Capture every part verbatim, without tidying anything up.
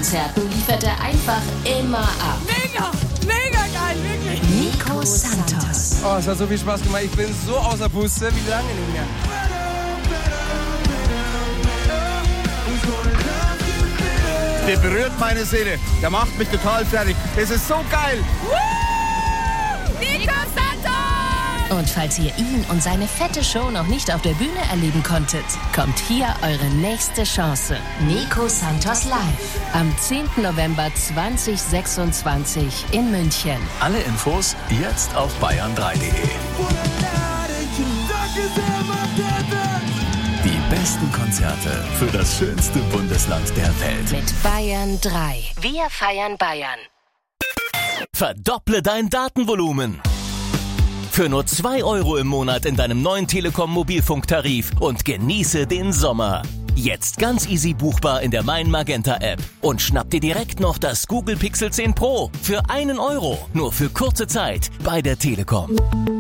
Konzerten liefert er einfach immer ab. Mega, mega geil, wirklich. Nico Santos. Oh, es hat so viel Spaß gemacht. Ich bin so außer Puste, wie lange nicht mehr. Der berührt meine Seele. Der macht mich total fertig. Das ist so geil. Nico Santos! Und falls ihr ihn und seine fette Show noch nicht auf der Bühne erleben konntet, kommt hier eure nächste Chance. Nico Santos live. Am zehnten November zweitausendsechsundzwanzig in München. Alle Infos jetzt auf bayern drei punkt de. Die besten Konzerte für das schönste Bundesland der Welt. Mit Bayern drei. Wir feiern Bayern. Verdopple dein Datenvolumen. Für nur zwei Euro im Monat in deinem neuen Telekom-Mobilfunktarif und genieße den Sommer. Jetzt ganz easy buchbar in der Mein Magenta App. Und schnapp dir direkt noch das Google Pixel zehn Pro für einen Euro. Nur für kurze Zeit bei der Telekom.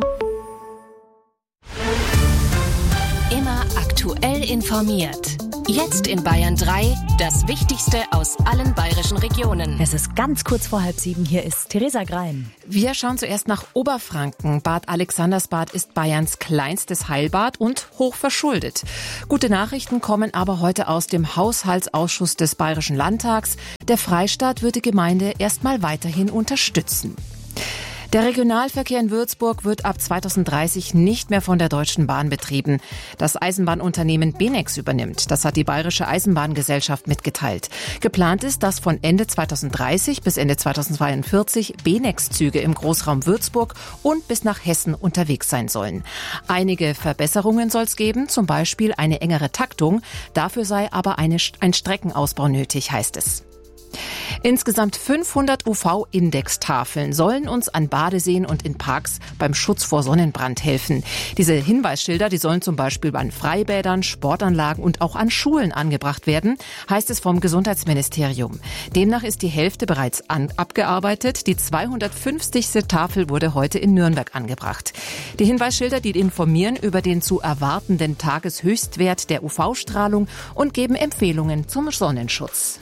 Immer aktuell informiert. Jetzt in Bayern drei, das Wichtigste aus allen bayerischen Regionen. Es ist ganz kurz vor halb sieben. Hier ist Theresa Greim. Wir schauen zuerst nach Oberfranken. Bad Alexandersbad ist Bayerns kleinstes Heilbad und hoch verschuldet. Gute Nachrichten kommen aber heute aus dem Haushaltsausschuss des Bayerischen Landtags. Der Freistaat wird die Gemeinde erstmal weiterhin unterstützen. Der Regionalverkehr in Würzburg wird ab zweitausenddreißig nicht mehr von der Deutschen Bahn betrieben. Das Eisenbahnunternehmen Benex übernimmt. Das hat die Bayerische Eisenbahngesellschaft mitgeteilt. Geplant ist, dass von Ende zweitausenddreißig bis Ende zweitausendzweiundvierzig Benex-Züge im Großraum Würzburg und bis nach Hessen unterwegs sein sollen. Einige Verbesserungen soll es geben, zum Beispiel eine engere Taktung. Dafür sei aber eine, ein Streckenausbau nötig, heißt es. Insgesamt fünfhundert U V-Index-Tafeln sollen uns an Badeseen und in Parks beim Schutz vor Sonnenbrand helfen. Diese Hinweisschilder, die sollen zum Beispiel an Freibädern, Sportanlagen und auch an Schulen angebracht werden, heißt es vom Gesundheitsministerium. Demnach ist die Hälfte bereits an, abgearbeitet. Die zweihundertfünfzigste Tafel wurde heute in Nürnberg angebracht. Die Hinweisschilder, die informieren über den zu erwartenden Tageshöchstwert der U V-Strahlung und geben Empfehlungen zum Sonnenschutz.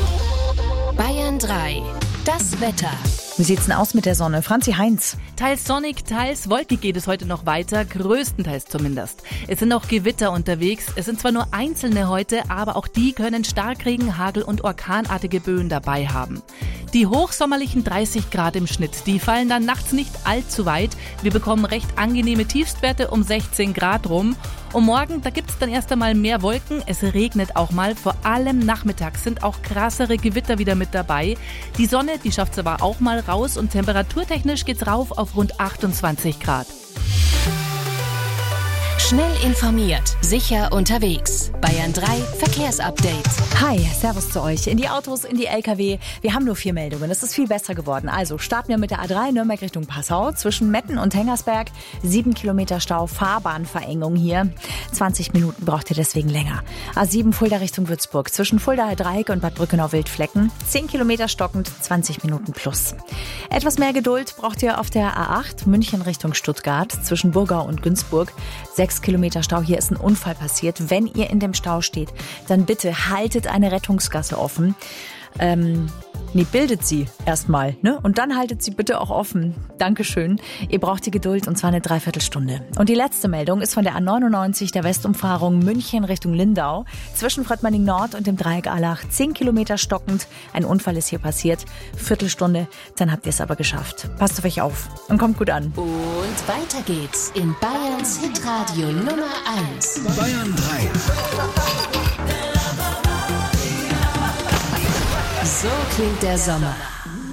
Bayern drei. Das Wetter. Wie sieht's denn aus mit der Sonne? Franzi Heinz. Teils sonnig, teils wolkig geht es heute noch weiter, größtenteils zumindest. Es sind auch Gewitter unterwegs. Es sind zwar nur einzelne heute, aber auch die können Starkregen, Hagel und orkanartige Böen dabei haben. Die hochsommerlichen dreißig Grad im Schnitt, die fallen dann nachts nicht allzu weit. Wir bekommen recht angenehme Tiefstwerte um sechzehn Grad rum. Und morgen, da gibt's dann erst einmal mehr Wolken. Es regnet auch mal. Vor allem nachmittags sind auch krassere Gewitter wieder mit dabei. Die Sonne, die schafft zwar auch mal raus und temperaturtechnisch geht's rauf auf rund achtundzwanzig Grad. Schnell informiert, sicher unterwegs. Bayern drei Verkehrsupdate. Hi, Servus zu euch. In die Autos, in die L K W. Wir haben nur vier Meldungen. Es ist viel besser geworden. Also starten wir mit der A drei Nürnberg Richtung Passau. Zwischen Metten und Hengersberg. Sieben Kilometer Stau, Fahrbahnverengung hier. zwanzig Minuten braucht ihr deswegen länger. A sieben Fulda Richtung Würzburg. Zwischen Fuldaer Dreieck und Bad Brückenau-Wildflecken. zehn Kilometer stockend, zwanzig Minuten plus. Etwas mehr Geduld braucht ihr auf der A acht München Richtung Stuttgart. Zwischen Burgau und Günzburg. sechs Kilometer Stau. Hier ist ein Unfall passiert. Wenn ihr in dem Stau steht, dann bitte haltet eine Rettungsgasse offen. Ähm, nee, bildet sie erstmal, ne? Und dann haltet sie bitte auch offen. Dankeschön. Ihr braucht die Geduld und zwar eine Dreiviertelstunde. Und die letzte Meldung ist von der A neunundneunzig, der Westumfahrung München Richtung Lindau. Zwischen Fröttmanning Nord und dem Dreieck Allach. zehn Kilometer stockend. Ein Unfall ist hier passiert. Viertelstunde, dann habt ihr es aber geschafft. Passt auf euch auf und kommt gut an. Und weiter geht's in Bayerns Hitradio Nummer eins. Bayern drei. So klingt der Sommer.